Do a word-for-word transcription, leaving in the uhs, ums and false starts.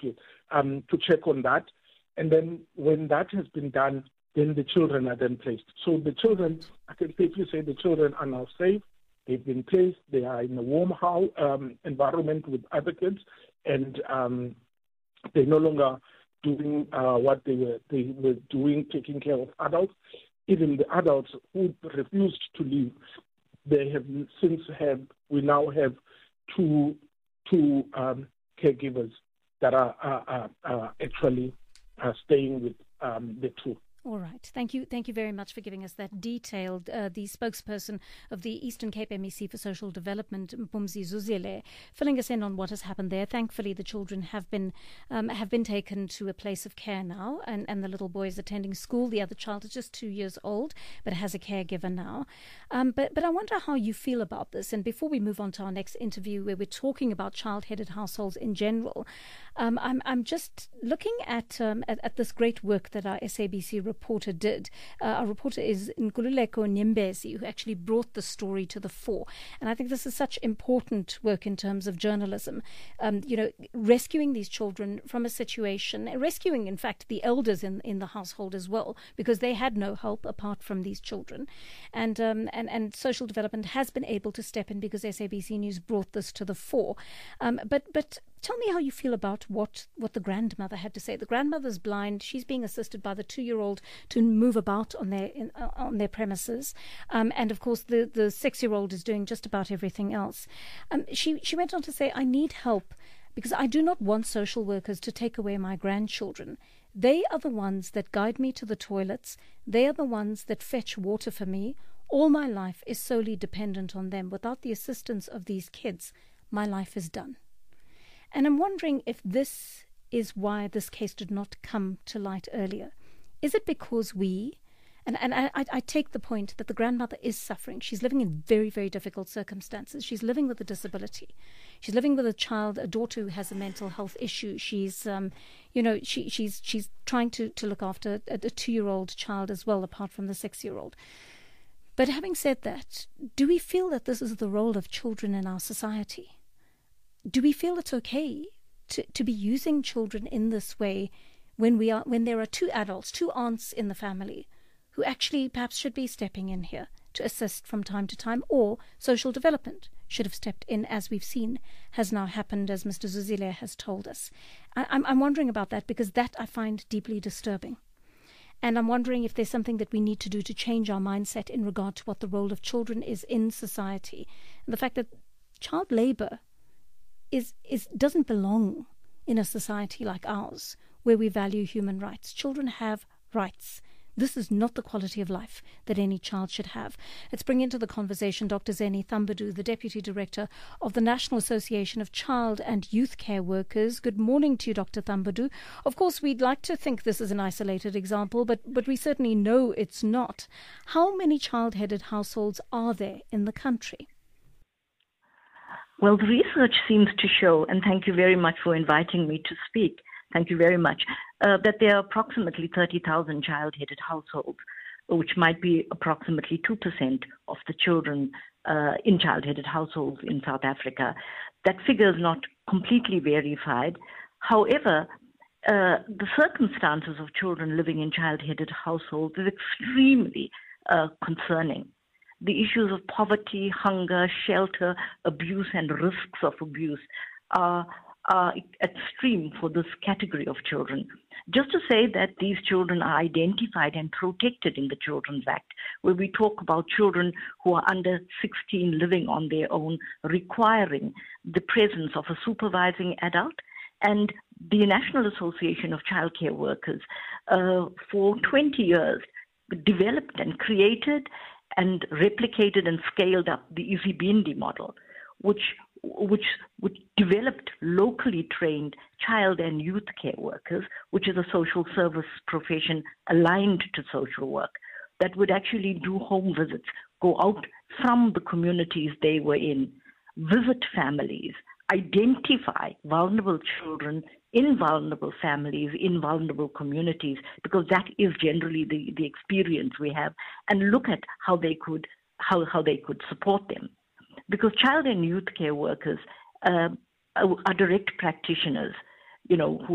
basically, um, to check on that. And then when that has been done, then the children are then placed. So the children, I can safely say the children are now safe. They've been placed. They are in a warm house, um, environment with other kids, and um, they're no longer doing uh, what they were they were doing, taking care of adults. Even the adults who refused to leave, they have since have we now have two two um, caregivers that are, are, are, are actually uh, staying with um, the two. All right. Thank you. Thank you very much for giving us that detailed. Uh, the spokesperson of the Eastern Cape M E C for Social Development, Mpumzi Zuzile, filling us in on what has happened there. Thankfully, the children have been um, have been taken to a place of care now, and, and the little boy is attending school. The other child is just two years old, but has a caregiver now. Um, but but I wonder how you feel about this. And before we move on to our next interview, where we're talking about child-headed households in general, um, I'm I'm just looking at, um, at at this great work that our S A B C reporter did. Uh, our reporter is Nkululeko Nyembezi, who actually brought the story to the fore. And I think this is such important work in terms of journalism. Um, you know, rescuing these children from a situation, rescuing, in fact, the elders in, in the household as well, because they had no help apart from these children. And, um, and, and social development has been able to step in because S A B C News brought this to the fore. Um, but, but tell me how you feel about what, what the grandmother had to say. The grandmother's blind. She's being assisted by the two-year-old to move about on their in, uh, on their premises. Um, and, of course, the, the six-year-old is doing just about everything else. Um, she, she went on to say, I need help because I do not want social workers to take away my grandchildren. They are the ones that guide me to the toilets. They are the ones that fetch water for me. All my life is solely dependent on them. Without the assistance of these kids, my life is done. And I'm wondering if this is why this case did not come to light earlier. Is it because we, and, and I, I take the point that the grandmother is suffering. She's living in very, very difficult circumstances. She's living with a disability. She's living with a child, a daughter who has a mental health issue. She's, um, you know, she, she's she's trying to, to look after a, a two-year-old child as well, apart from the six-year-old. But having said that, do we feel that this is the role of children in our society? Do we feel it's okay to, to be using children in this way when we are when there are two adults, two aunts in the family who actually perhaps should be stepping in here to assist from time to time, or social development should have stepped in, as we've seen has now happened, as Mister Zuzile has told us. I, I'm, I'm wondering about that because that I find deeply disturbing. And I'm wondering if there's something that we need to do to change our mindset in regard to what the role of children is in society. And the fact that child labour is, is doesn't belong in a society like ours, where we value human rights. Children have rights. This is not the quality of life that any child should have. Let's bring into the conversation Doctor Zeni Thambadu, the Deputy Director of the National Association of Child and Youth Care Workers. Good morning to you, Doctor Thambadu. Of course, we'd like to think this is an isolated example, but, but we certainly know it's not. How many child-headed households are there in the country? Well, the research seems to show, and thank you very much for inviting me to speak, thank you very much, uh, that there are approximately thirty thousand child-headed households, which might be approximately two percent of the children uh, in child-headed households in South Africa. That figure is not completely verified. However, uh, the circumstances of children living in child-headed households is extremely uh, concerning. The issues of poverty, hunger, shelter, abuse, and risks of abuse are, are extreme for this category of children. Just to say that these children are identified and protected in the Children's Act, where we talk about children who are under sixteen living on their own, requiring the presence of a supervising adult, and the National Association of Child Care Workers uh, for twenty years developed and created and replicated and scaled up the Izibindi model, which which which developed locally trained child and youth care workers, which is a social service profession aligned to social work, that would actually do home visits, go out from the communities they were in, visit families, identify vulnerable children in vulnerable families, in vulnerable communities, because that is generally the, the experience we have, and look at how they could how, how they could support them. Because child and youth care workers uh, are direct practitioners, you know, who